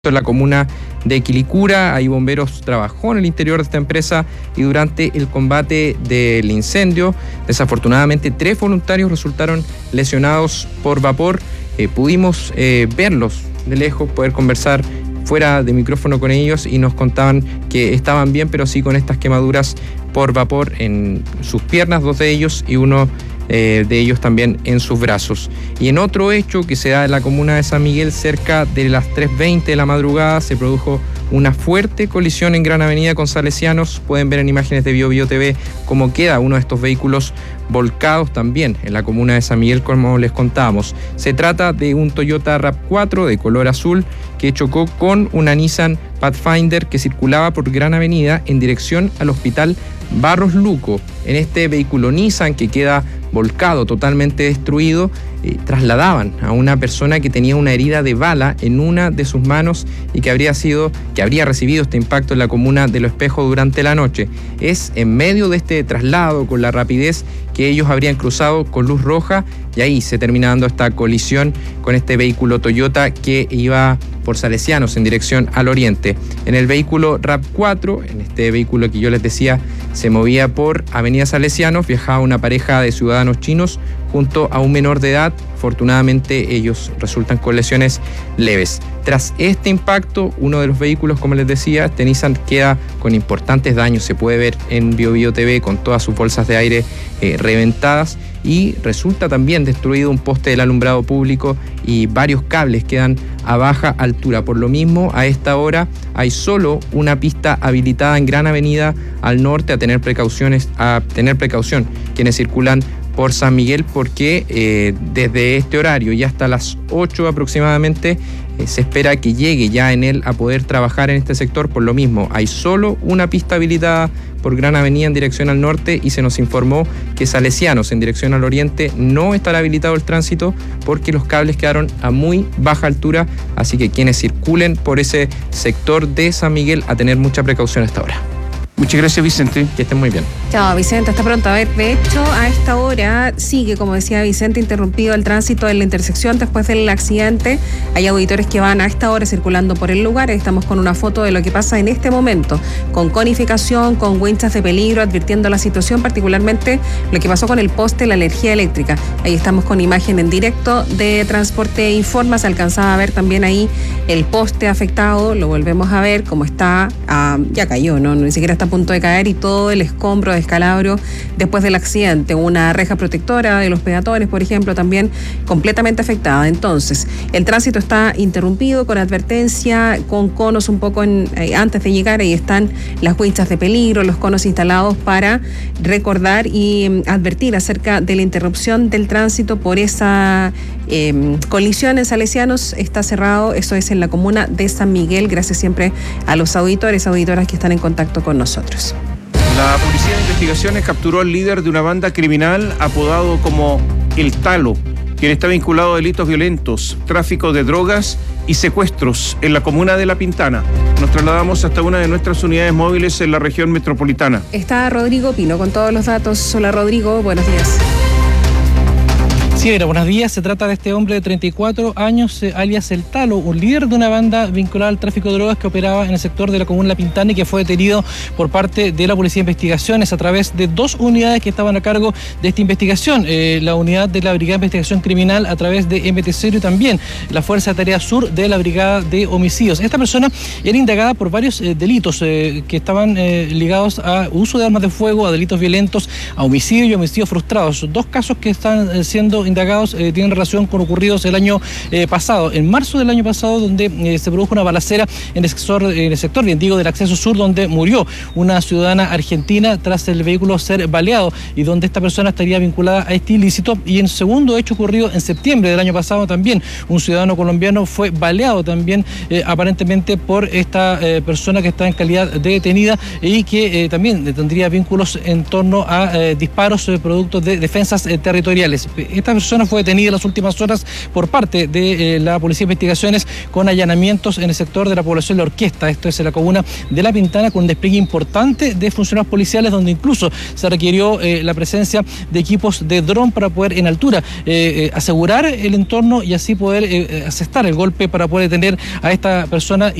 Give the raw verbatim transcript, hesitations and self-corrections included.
en la comuna de Quilicura. Hay bomberos trabajó en el interior de esta empresa y durante el combate del incendio, desafortunadamente tres voluntarios resultaron lesionados por vapor. Eh, pudimos eh, verlos de lejos, poder conversar fuera de micrófono con ellos y nos contaban que estaban bien, pero sí con estas quemaduras por vapor en sus piernas, dos de ellos, y uno Eh, de ellos también en sus brazos. Y en otro hecho que se da en la comuna de San Miguel, cerca de las tres veinte de la madrugada, se produjo una fuerte colisión en Gran Avenida con Salesianos. Pueden ver en imágenes de Bio Bio T V cómo queda uno de estos vehículos volcados también en la comuna de San Miguel, como les contábamos. Se trata de un Toyota RAV cuatro de color azul que chocó con una Nissan Pathfinder que circulaba por Gran Avenida en dirección al Hospital Barros Luco. En este vehículo Nissan que queda volcado, totalmente destruido, eh, trasladaban a una persona que tenía una herida de bala en una de sus manos y que habría sido, que habría recibido este impacto en la comuna de Los Espejos durante la noche. Es en medio de este traslado, con la rapidez que ellos habrían cruzado con luz roja, y ahí se termina dando esta colisión con este vehículo Toyota que iba por Salesianos en dirección al oriente. En el vehículo RAV cuatro, en este vehículo que yo les decía se movía por Avenida Salesianos, viajaba una pareja de ciudadanos chinos junto a un menor de edad. Afortunadamente ellos resultan con lesiones leves. Tras este impacto, uno de los vehículos, como les decía, este Nissan, queda con importantes daños. Se puede ver en Bio Bio T V con todas sus bolsas de aire eh, reventadas, y resulta también destruido un poste del alumbrado público y varios cables quedan a baja altura. Por lo mismo, a esta hora hay solo una pista habilitada en Gran Avenida al norte. A tener precauciones, a tener precaución quienes circulan por San Miguel, porque eh, desde este horario y hasta las ocho aproximadamente eh, se espera que llegue ya en él a poder trabajar en este sector. Por lo mismo, hay solo una pista habilitada por Gran Avenida en dirección al norte, y se nos informó que Salesianos en dirección al oriente no estará habilitado el tránsito porque los cables quedaron a muy baja altura, así que quienes circulen por ese sector de San Miguel a tener mucha precaución hasta ahora. Muchas gracias, Vicente. Que estén muy bien. Chao, Vicente, hasta pronto. A ver, de hecho, a esta hora sigue, como decía Vicente, interrumpido el tránsito en la intersección después del accidente. Hay auditores que van a esta hora circulando por el lugar. Estamos con una foto de lo que pasa en este momento, con conificación, con winchas de peligro, advirtiendo la situación, particularmente lo que pasó con el poste, la energía eléctrica. Ahí estamos con imagen en directo de Transporte Informa. Se alcanzaba a ver también ahí el poste afectado. Lo volvemos a ver cómo está. Ah, ya cayó, ¿no? Ni siquiera está a punto de caer, y todo el escombro, descalabro después del accidente. Una reja protectora de los peatones, por ejemplo, también completamente afectada. Entonces, el tránsito está interrumpido con advertencia, con conos un poco en, eh, antes de llegar. Ahí están las winchas de peligro, los conos instalados para recordar y eh, advertir acerca de la interrupción del tránsito por esa eh, colisión en Salesianos. Está cerrado, eso es en la comuna de San Miguel. Gracias siempre a los auditores, auditoras que están en contacto con nosotros. La Policía de Investigaciones capturó al líder de una banda criminal apodado como El Talo, quien está vinculado a delitos violentos, tráfico de drogas y secuestros en la comuna de La Pintana. Nos trasladamos hasta una de nuestras unidades móviles en la región metropolitana. Está Rodrigo Pino con todos los datos. Hola, Rodrigo, buenos días. Sí, mira, buenos días. Se trata de este hombre de treinta y cuatro años, eh, alias El Talo, un líder de una banda vinculada al tráfico de drogas que operaba en el sector de la comuna La Pintana y que fue detenido por parte de la Policía de Investigaciones a través de dos unidades que estaban a cargo de esta investigación. Eh, la unidad de la Brigada de Investigación Criminal a través de M T cero y también la Fuerza de Tarea Sur de la Brigada de Homicidios. Esta persona era indagada por varios eh, delitos eh, que estaban eh, ligados a uso de armas de fuego, a delitos violentos, a homicidio y homicidios frustrados. Dos casos que están eh, siendo indagados eh, tienen relación con ocurridos el año eh, pasado, en marzo del año pasado, donde eh, se produjo una balacera en el sector, en el sector bien digo, del acceso sur, donde murió una ciudadana argentina tras el vehículo ser baleado, y donde esta persona estaría vinculada a este ilícito. Y en segundo hecho ocurrido en septiembre del año pasado, también un ciudadano colombiano fue baleado también eh, aparentemente por esta eh, persona que está en calidad de detenida y que eh, también tendría vínculos en torno a eh, disparos eh, productos de defensas eh, territoriales. Esta persona fue detenida en las últimas horas por parte de eh, la Policía de Investigaciones con allanamientos en el sector de la población La Orquesta. Esto es en la comuna de La Pintana, con un despliegue importante de funcionarios policiales, donde incluso se requirió eh, la presencia de equipos de dron para poder en altura eh, eh, asegurar el entorno y así poder eh, asestar el golpe para poder detener a esta persona.